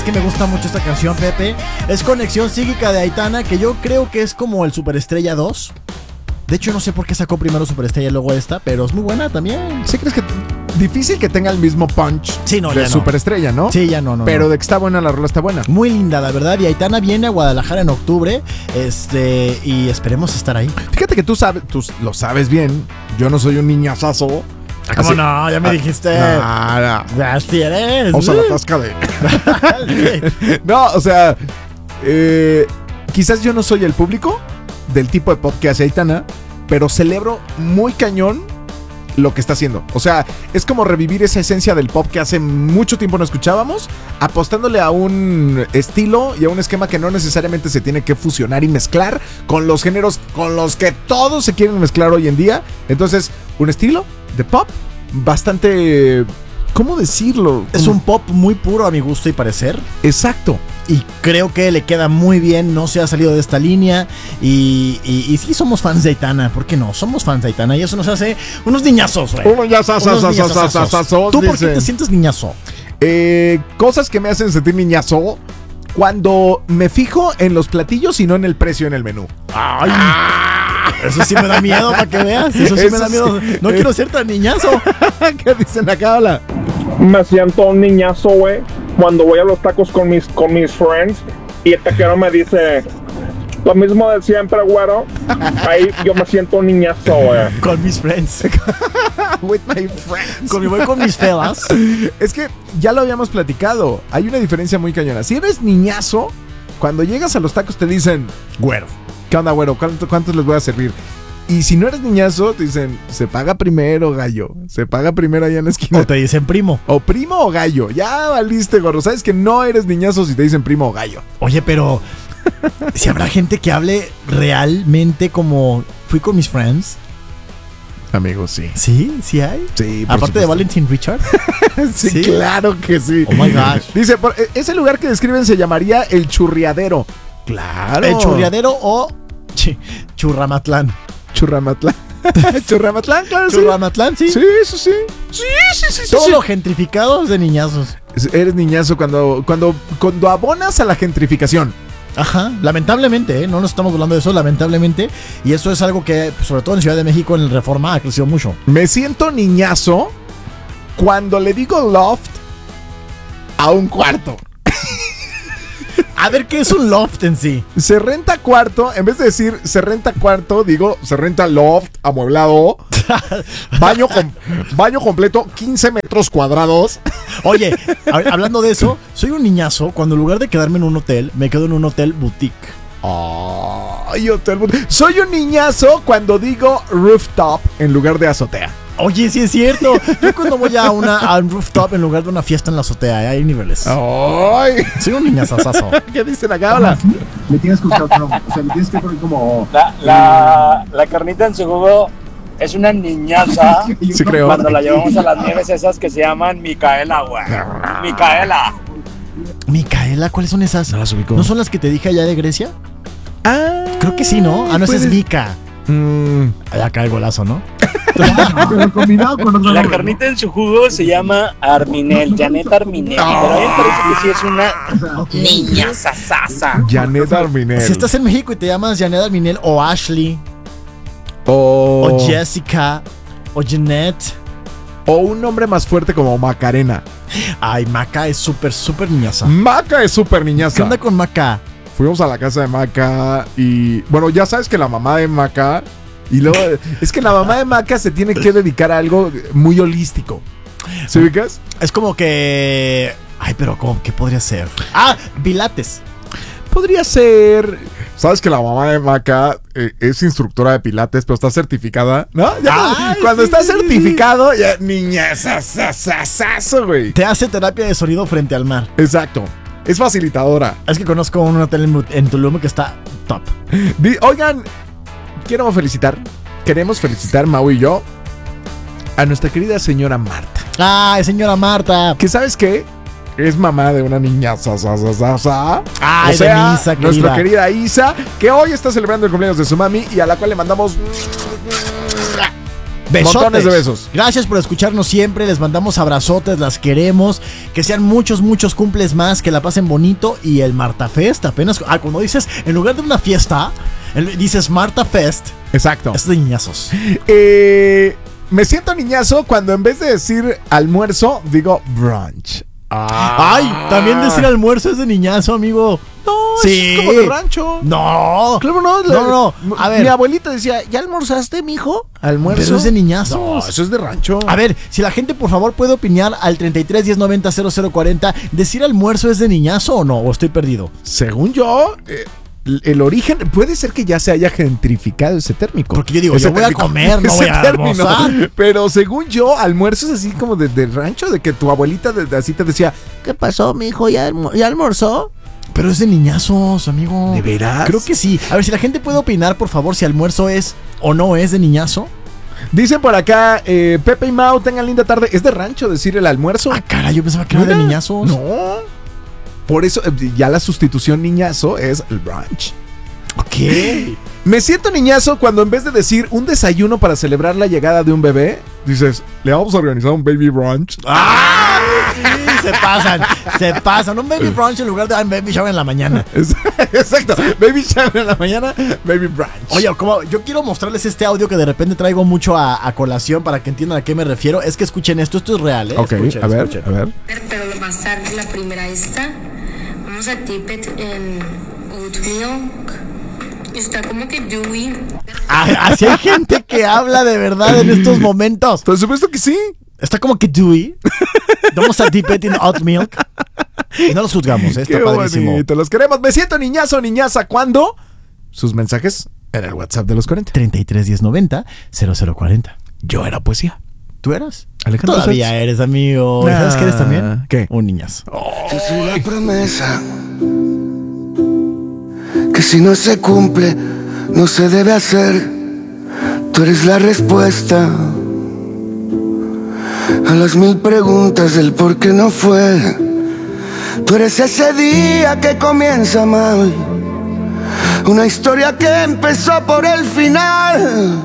Que me gusta mucho esta canción, Pepe. Es Conexión Psíquica de Aitana, que yo creo que es como el Superestrella 2. De hecho, no sé por qué sacó primero Superestrella y luego esta, pero es muy buena también. ¿Sí crees que difícil que tenga el mismo punch de Superestrella, no? Sí, ya no. Pero de que está buena, la rola está buena. Muy linda, la verdad. Y Aitana viene a Guadalajara en octubre. Y esperemos estar ahí. Fíjate que tú lo sabes bien. Yo no soy un niñazazo. ¿Cómo no? Ya me dijiste. No. Ya sí eres. O sea, la tasca de. No, o sea, quizás yo no soy el público del tipo de pop que hace Aitana, pero celebro muy cañón lo que está haciendo. O sea, es como revivir esa esencia del pop que hace mucho tiempo no escuchábamos, apostándole a un estilo y a un esquema que no necesariamente se tiene que fusionar y mezclar con los géneros con los que todos se quieren mezclar hoy en día. Entonces, un estilo de pop bastante... ¿Cómo decirlo? Es un pop muy puro a mi gusto y parecer. Exacto. Y creo que le queda muy bien, no se ha salido de esta línea. Y sí somos fans de Aitana, ¿por qué no? Somos fans de Aitana y eso nos hace unos niñazos, güey. ¿Tú por qué te sientes niñazo? Cosas que me hacen sentir niñazo cuando me fijo en los platillos y no en el precio en el menú. ¡Ay! Eso sí me da miedo, para que veas. Eso sí me da miedo. No quiero ser tan niñazo. ¿Qué dicen acá? Hola. Me siento un niñazo, güey, cuando voy a los tacos con mis friends y el taquero me dice lo mismo de siempre, güero. Ahí yo me siento un niñazo, güey. Con mis friends. With my friends. Voy con mis fellas. Es que ya lo habíamos platicado. Hay una diferencia muy cañona. Si eres niñazo, cuando llegas a los tacos te dicen, güero, ¿qué onda, güero? ¿Cuántos les voy a servir? Y si no eres niñazo, te dicen, se paga primero, gallo. Se paga primero allá en la esquina. O te dicen primo. O primo o gallo. Ya valiste, gorro. Sabes que no eres niñazo si te dicen primo o gallo. Oye, pero si habrá gente que hable realmente como fui con mis friends. Amigos, sí. ¿Sí? ¿Sí hay? Sí. Aparte de Valentin Richard. Sí, claro que sí. Oh my gosh. Dice, ese lugar que describen se llamaría el Churriadero. Claro. El Churriadero o Churramatlán. Churramatlán, claro. Churramatlán, sí. Sí, eso sí. Sí. Todo lo gentrificado es de niñazos. Eres niñazo cuando abonas a la gentrificación. Ajá, lamentablemente, no nos estamos hablando de eso, lamentablemente. Y eso es algo que, sobre todo en Ciudad de México, en el Reforma ha crecido mucho. Me siento niñazo cuando le digo loft a un cuarto. A ver, ¿qué es un loft en sí? Se renta cuarto, en vez de decir se renta cuarto, digo se renta loft, amueblado, baño completo, 15 metros cuadrados. Oye, hablando de eso, soy un niñazo cuando en lugar de quedarme en un hotel, me quedo en un hotel boutique. Ay, hotel boutique. Soy un niñazo cuando digo rooftop en lugar de azotea. Oye, sí es cierto. Yo cuando voy a un rooftop en lugar de una fiesta en la azotea, hay niveles. ¡Ay! Soy un niñazazazo. ¿Qué dicen acá? Hola. Le tienes que buscar otro, o sea, le tienes que poner como... La carnita en su jugo es una niñaza. Sí, creo. Cuando la llevamos a las nieves esas que se llaman Micaela, güey. Micaela, ¿cuáles son esas? No las ubico. ¿No son las que te dije allá de Grecia? Ah, creo que sí, ¿no? Ah, no, esa es Mica. Allá cae el golazo, ¿no? Pero combinado con otro La nombre, carnita en su jugo se llama Arminel, Janet Arminel. Pero a mí me parece que sí es una niña sasasa. Janet Arminel. Si estás en México y te llamas Janet Arminel o Ashley o Jessica o Jeanette o un nombre más fuerte como Macarena. Ay, Maca es súper niñaza. Maca es súper niñaza. ¿Qué onda con Maca? Fuimos a la casa de Maca y... Bueno, ya sabes que la mamá de Maca... Y luego... Es que la mamá de Maca se tiene que dedicar a algo muy holístico. ¿Se ubicas? Es como que... Ay, pero ¿qué podría ser? Ah, pilates. Podría ser... Sabes que la mamá de Maca es instructora de pilates, pero está certificada, ¿no? Ya, cuando está certificado, ya niña, sasasasazo, güey. Te hace terapia de sonido frente al mar. Exacto. Es facilitadora. Es que conozco un hotel en Tulum que está top. Oigan, queremos felicitar, Mau y yo, a nuestra querida señora Marta. ¡Ay, señora Marta! ¿Que sabes qué? Es mamá de una niña sasasasasa. ¡Ay, o sea, de Isa, nuestra querida Isa, que hoy está celebrando el cumpleaños de su mami y a la cual le mandamos Besotes. Montones de besos. Gracias por escucharnos siempre. Les mandamos abrazotes, las queremos. Que sean muchos cumples más. Que la pasen bonito. Y el Marta Fest apenas. Cuando dices, en lugar de una fiesta, dices Marta Fest. Exacto. Es de niñazos. Me siento niñazo cuando en vez de decir almuerzo, digo brunch. Ay, también decir almuerzo es de niñazo, amigo. No, sí. es como de rancho. No. Claro, no. No. A ver. Mi abuelita decía, ¿ya almorzaste, mijo? ¿Almuerzo? Pero es de niñazos. No, eso es de rancho. A ver, si la gente por favor puede opinar al 33 10 90 0040, ¿decir almuerzo es de niñazo o no? ¿O estoy perdido? Según yo, el origen, puede ser que ya se haya gentrificado ese término. Porque yo digo, yo voy a comer, no voy a almorzar. Pero según yo, almuerzo es así como de rancho, de que tu abuelita así te decía, ¿qué pasó, mijo? ¿Ya almorzó? Pero es de niñazos, amigo. ¿De veras? Creo que sí. A ver, si la gente puede opinar, por favor, si almuerzo es o no es de niñazo. Dicen por acá, Pepe y Mau, tengan linda tarde. ¿Es de rancho decir el almuerzo? Ah, caray, yo pensaba que era de niñazos. No. Por eso ya la sustitución niñazo es el brunch. Ok. Me siento niñazo cuando en vez de decir un desayuno para celebrar la llegada de un bebé, dices, le vamos a organizar un baby brunch. ¡Ah! Sí, se pasan. Un baby brunch en lugar de un baby shower en la mañana. Exacto. Baby shower en la mañana, baby brunch. Oye, como yo quiero mostrarles este audio que de repente traigo mucho a colación para que entiendan a qué me refiero. Es que escuchen esto es real, ¿eh? Ok, escuchen. a ver. Pero más tarde, la primera vamos a Tippet en oat milk. Está como que dewy. Así hay gente que habla de verdad en estos momentos. Por supuesto que sí. Está como que dewy. Vamos a Tippet en oat milk. Y no los juzgamos, está Qué padrísimo. bonito, los queremos. Me siento niñazo, niñaza. ¿Cuándo? Sus mensajes en el WhatsApp de los 40. 33 10 90 0040. Yo era poesía. ¿Tú eras? Alejandro Todavía Sanz. eres, amigo. Ah, ¿Sabes qué eres también? ¿Qué? Un niñazo. Yo soy la promesa que si no se cumple, no se debe hacer. Tú eres la respuesta a las 1000 preguntas del por qué no fue. Tú eres ese día que comienza mal, una historia que empezó por el final.